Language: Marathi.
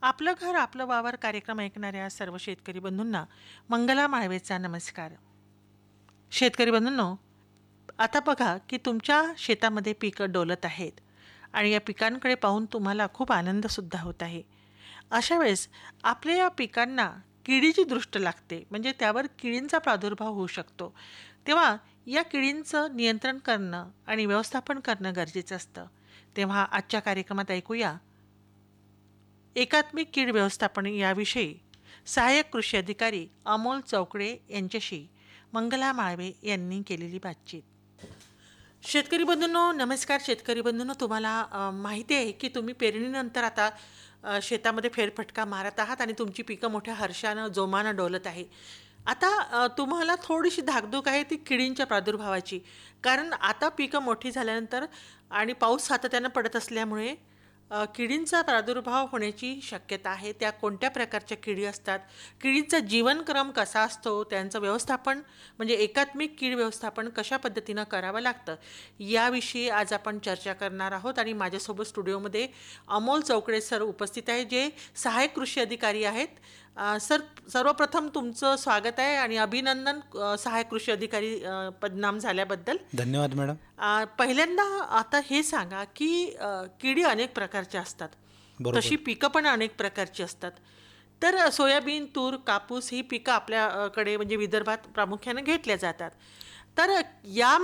आपलं घर आपलं वावर कार्यक्रम ऐकणाऱ्या सर्व शेतकरी बंधूंना मंगला माळवेचा नमस्कार. शेतकरी बंधूंनो, आता बघा की तुमच्या शेतामध्ये पिकं डोलत आहेत आणि या पिकांकडे पाहून तुम्हाला खूप आनंद सुद्धा होत आहे. अशा वेळेस आपल्या या पिकांना किडीची दृष्ट लागते, म्हणजे त्यावर किडींचा प्रादुर्भाव होऊ शकतो. तेव्हा या किडींचं नियंत्रण करणं आणि व्यवस्थापन करणं गरजेचं असतं. तेव्हा आजच्या कार्यक्रमात ऐकूया एकात्मिक कीड व्यवस्थापन याविषयी सहाय्यक कृषी अधिकारी अमोल चौकडे यांच्याशी मंगला माळवे यांनी केलेली बातचीत. शेतकरी बंधूंनो नमस्कार. शेतकरी बंधूंनो, तुम्हाला माहिती आहे की तुम्ही पेरणीनंतर आता शेतामध्ये फेरफटका मारत आहात आणि तुमची पिकं मोठ्या हर्षानं जोमानं डोलत आहे. आता तुम्हाला थोडीशी धाकधूक आहे ती किडींच्या प्रादुर्भावाची, कारण आता पिकं मोठी झाल्यानंतर आणि पाऊस सातत्यानं पडत असल्यामुळे किडींचा प्रादुर्भाव होण्याची शक्यता आहे. त्या कोणत्या प्रकारच्या किडी असतात, किडींचा जीवनक्रम कसा असतो, त्यांचं व्यवस्थापन म्हणजे एकात्मिक कीड व्यवस्थापन कशा पद्धतीनं करावं लागतं, याविषयी आज आपण चर्चा करणार आहोत. आणि माझ्यासोबत स्टुडिओमध्ये अमोल चौकडे सर उपस्थित आहे, जे सहाय्यक कृषी अधिकारी आहेत. सर, सर्वप्रथम तुमचं स्वागत आहे आणि अभिनंदन सहाय्यक कृषी अधिकारी पदनाम झाल्याबद्दल. धन्यवाद मॅडम. पहिल्यांदा आता हे सांगा की किडी अनेक प्रकारच्या असतात, बरोबर. तशी पिकं पण अनेक प्रकारची असतात. तर सोयाबीन, तूर, कापूस ही पिकं आपल्याकडे म्हणजे विदर्भात प्रामुख्याने घेतल्या जातात. तर या